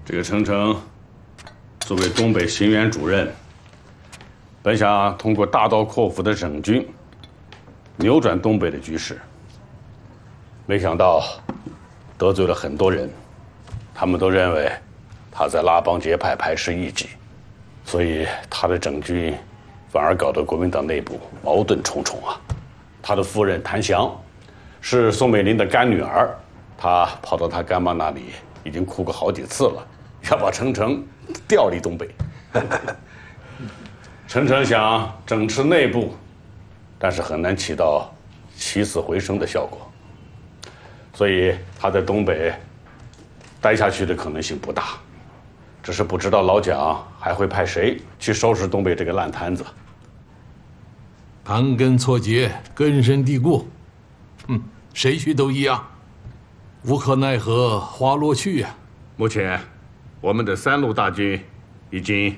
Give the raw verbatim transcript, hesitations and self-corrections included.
这个程程作为东北行辕主任，本想通过大刀阔斧的整军，扭转东北的局势，没想到得罪了很多人，他们都认为他在拉帮结派、排斥异己，所以他的整军反而搞得国民党内部矛盾重重啊。他的夫人谭翔是宋美龄的干女儿，他跑到他干妈那里已经哭过好几次了，要把程程调离东北。程程想整治内部，但是很难起到起死回生的效果，所以他在东北待下去的可能性不大。只是不知道老蒋还会派谁去收拾东北这个烂摊子。 盘根错节，根深蒂固，嗯，谁去都一样，无可奈何花落去呀、啊。 目前，我们的三路大军已经